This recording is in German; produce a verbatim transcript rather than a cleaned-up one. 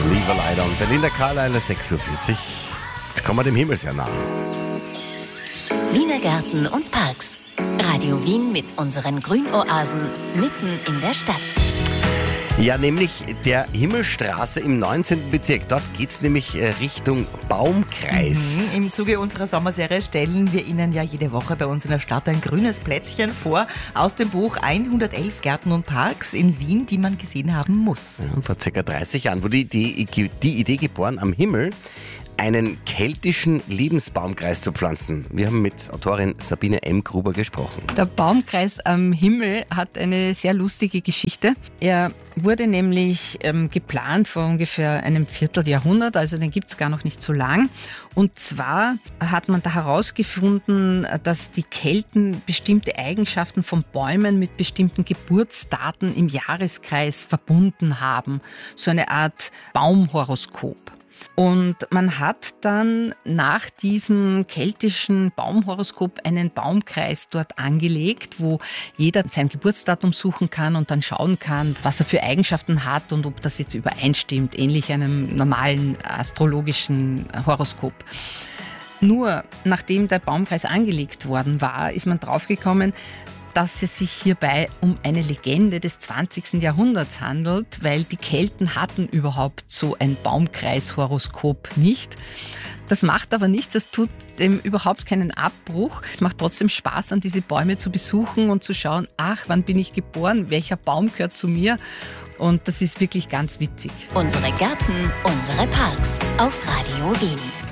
Leave a Light On. Belinda Carlisle, sechs Uhr vierzig. Jetzt kommen wir dem Himmel sehr nah. Wiener Gärten und Parks. Radio Wien mit unseren Grünoasen mitten in der Stadt. Ja, nämlich der Himmelstraße im neunzehnten Bezirk. Dort geht es nämlich Richtung Baumkreis. Mhm. Im Zuge unserer Sommerserie stellen wir Ihnen ja jede Woche bei uns in der Stadt ein grünes Plätzchen vor aus dem Buch hundertelf Gärten und Parks in Wien, die man gesehen haben muss. Ja, vor ca. dreißig Jahren wurde die, die, die Idee geboren, am Himmel einen keltischen Lebensbaumkreis zu pflanzen. Wir haben mit Autorin Sabine M. Gruber gesprochen. Der Baumkreis am Himmel hat eine sehr lustige Geschichte. Er wurde nämlich ähm, geplant vor ungefähr einem Vierteljahrhundert, also den gibt es gar noch nicht so lang. Und zwar hat man da herausgefunden, dass die Kelten bestimmte Eigenschaften von Bäumen mit bestimmten Geburtsdaten im Jahreskreis verbunden haben. So eine Art Baumhoroskop. Und man hat dann nach diesem keltischen Baumhoroskop einen Baumkreis dort angelegt, wo jeder sein Geburtsdatum suchen kann und dann schauen kann, was er für Eigenschaften hat und ob das jetzt übereinstimmt, ähnlich einem normalen astrologischen Horoskop. Nur nachdem der Baumkreis angelegt worden war, ist man draufgekommen, dass es sich hierbei um eine Legende des zwanzigsten Jahrhunderts handelt, weil die Kelten hatten überhaupt so ein Baumkreishoroskop nicht. Das macht aber nichts, das tut dem überhaupt keinen Abbruch. Es macht trotzdem Spaß, an diese Bäume zu besuchen und zu schauen, ach, wann bin ich geboren, welcher Baum gehört zu mir? Und das ist wirklich ganz witzig. Unsere Gärten, unsere Parks auf Radio Wien.